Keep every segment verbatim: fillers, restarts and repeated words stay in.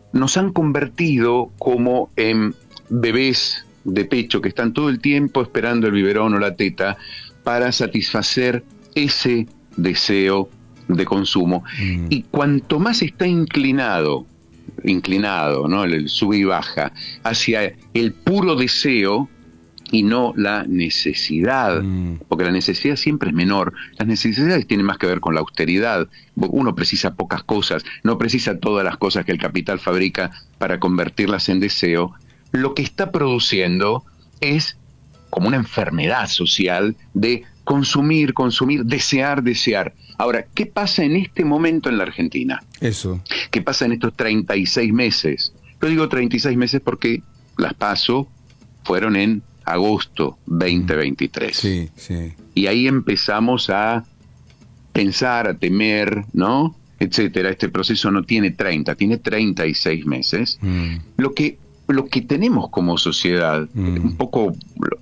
nos han convertido como en bebés de pecho que están todo el tiempo esperando el biberón o la teta para satisfacer ese deseo de consumo. Mm. Y cuanto más está inclinado, inclinado, ¿no? El sube y baja, hacia el puro deseo y no la necesidad, mm. porque la necesidad siempre es menor. Las necesidades tienen más que ver con la austeridad. Uno precisa pocas cosas, no precisa todas las cosas que el capital fabrica para convertirlas en deseo. Lo que está produciendo es como una enfermedad social de consumir, consumir, desear, desear. Ahora, ¿qué pasa en este momento en la Argentina? Eso. ¿Qué pasa en estos treinta y seis meses? Yo digo treinta y seis meses porque las PASO fueron en agosto veinte veintitrés. Sí, sí. Y ahí empezamos a pensar, a temer, ¿no? Etcétera. Este proceso no tiene treinta, tiene treinta y seis meses. Mm. Lo que lo que tenemos como sociedad, mm. un poco uh,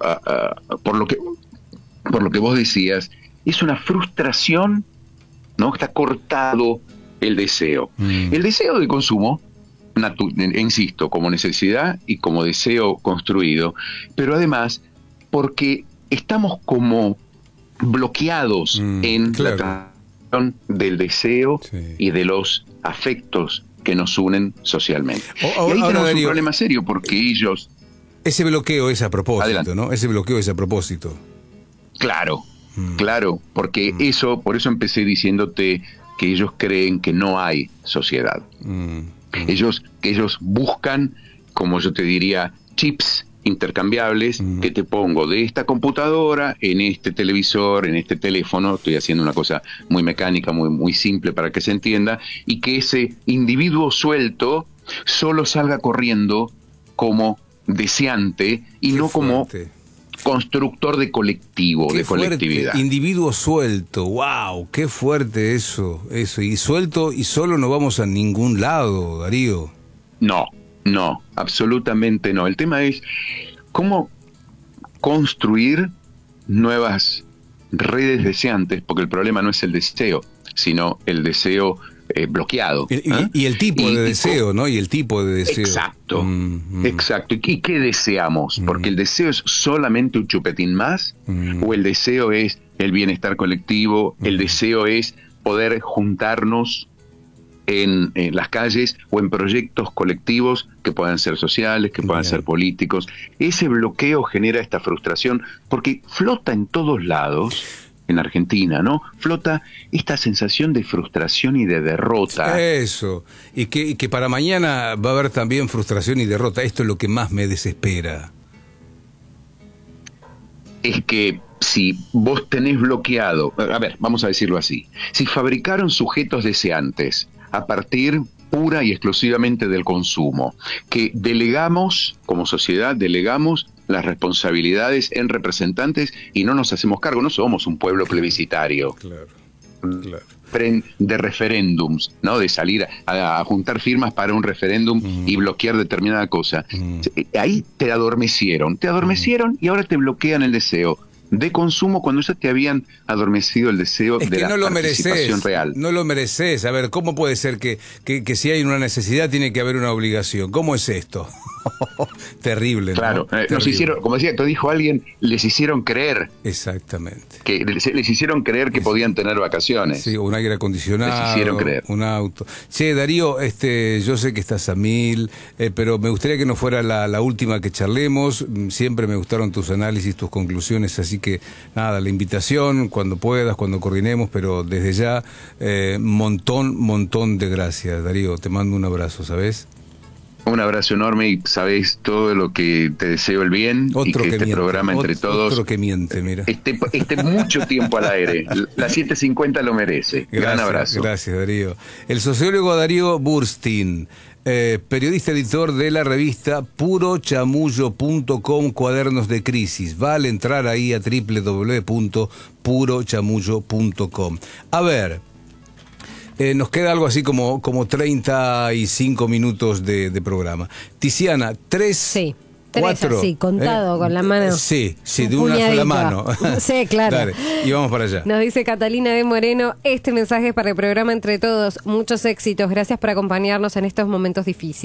uh, por lo que por lo que vos decías, es una frustración, ¿no? Está cortado el deseo. Mm. El deseo de consumo, natu- insisto, como necesidad y como deseo construido, pero además porque estamos como bloqueados mm, en claro. la transición del deseo sí. y de los afectos que nos unen socialmente. O, o, y ahí ahora, tenemos Darío, un problema serio porque ellos... Ese bloqueo es a propósito, adelante. ¿no? Ese bloqueo es a propósito. Claro, mm. claro, porque mm. eso, por eso empecé diciéndote que ellos creen que no hay sociedad. Mm. Mm. Ellos, que ellos buscan, como yo te diría, chips intercambiables mm. que te pongo de esta computadora en este televisor, en este teléfono. Estoy haciendo una cosa muy mecánica, muy, muy simple para que se entienda, y que ese individuo suelto solo salga corriendo como deseante y Qué no fuerte. como constructor de colectivo, qué de colectividad. Fuerte, individuo suelto, wow, qué fuerte eso, eso. Y suelto y solo no vamos a ningún lado, Darío. No, no, absolutamente no. El tema es cómo construir nuevas redes deseantes, porque el problema no es el deseo, sino el deseo eh, bloqueado. Y, ¿eh? y, y el tipo y, de deseo, ¿no? Y el tipo de deseo. Exacto, mm, mm. exacto. ¿Y qué deseamos? Mm. Porque el deseo es solamente un chupetín más, mm. o el deseo es el bienestar colectivo, mm. el deseo es poder juntarnos en, en las calles o en proyectos colectivos que puedan ser sociales, que puedan Bien. ser políticos. Ese bloqueo genera esta frustración porque flota en todos lados. En Argentina, ¿no? Flota esta sensación de frustración y de derrota. Eso, y que, y que para mañana va a haber también frustración y derrota. Esto es lo que más me desespera. Es que si vos tenés bloqueado, a ver, vamos a decirlo así, si fabricaron sujetos deseantes a partir pura y exclusivamente del consumo, que delegamos, como sociedad, delegamos las responsabilidades en representantes y no nos hacemos cargo, no somos un pueblo plebiscitario. Claro, claro. De referéndums, ¿no? De salir a, a juntar firmas para un referéndum mm. y bloquear determinada cosa. Mm. Ahí te adormecieron, te adormecieron mm. y ahora te bloquean el deseo de consumo cuando ya te habían adormecido el deseo es de que la no lo participación mereces, real. No lo mereces. A ver, ¿cómo puede ser que, que, que si hay una necesidad tiene que haber una obligación? ¿Cómo es esto? Terrible, ¿no? Claro, eh, nos hicieron, como decía, te dijo alguien, les hicieron creer. Exactamente. Que les, les hicieron creer que es, podían tener vacaciones. Sí, un aire acondicionado. Les hicieron creer. Un auto. Che, Darío, este, yo sé que estás a mil, eh, pero me gustaría que no fuera la, la última que charlemos. Siempre me gustaron tus análisis, tus conclusiones, así que nada, la invitación, cuando puedas, cuando coordinemos, pero desde ya, eh, montón, montón de gracias, Darío. Te mando un abrazo, ¿sabes? Un abrazo enorme y sabés todo lo que te deseo el bien. Otro y que, que este miente, programa entre otro, todos otro que miente, mira. Esté, esté mucho tiempo al aire. La siete cincuenta lo merece. Gracias, gran abrazo. Gracias, Darío. El sociólogo Darío Burstein, eh, periodista editor de la revista puro chamullo punto com, Cuadernos de Crisis. Vale entrar ahí a doble u doble u doble u punto puro chamullo punto com. A ver, Eh, nos queda algo así como, como treinta y cinco minutos de, de programa. Tiziana, tres, sí, tres cuatro. Así, contado eh, con la mano. Sí, sí, un de una puñadito. sola mano. Sí, claro. Dale, y vamos para allá. Nos dice Catalina de Moreno, este mensaje es para el programa Entre Todos. Muchos éxitos, gracias por acompañarnos en estos momentos difíciles.